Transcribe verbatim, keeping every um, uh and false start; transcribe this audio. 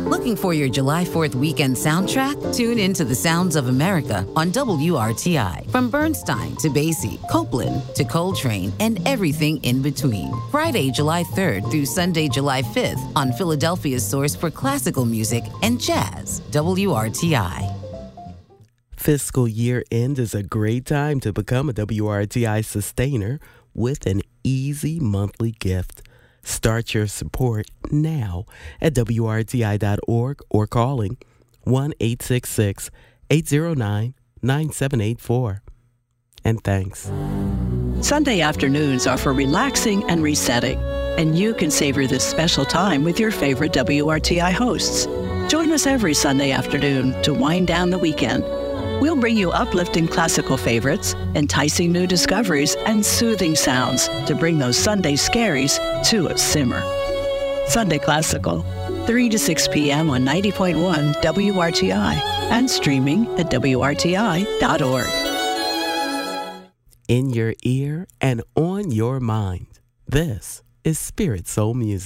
Looking for your July fourth weekend soundtrack? Tune into the Sounds of America on W R T I. From Bernstein to Basie, Copeland to Coltrane, and everything in between. Friday, July third through Sunday, July fifth on Philadelphia's source for classical music and jazz, W R T I. Fiscal year end is a great time to become a W R T I sustainer with an easy monthly gift. Start your support now at W R T I dot org or calling one eight six six, eight zero nine, nine seven eight four. And thanks. Sunday afternoons are for relaxing and resetting, and you can savor this special time with your favorite W R T I hosts. Join us every Sunday afternoon to wind down the weekend. We'll bring you uplifting classical favorites, enticing new discoveries, and soothing sounds to bring those Sunday scaries to a simmer. Sunday Classical, three to six p.m. on ninety point one W R T I and streaming at W R T I dot org. In your ear and on your mind, this is Spirit Soul Music.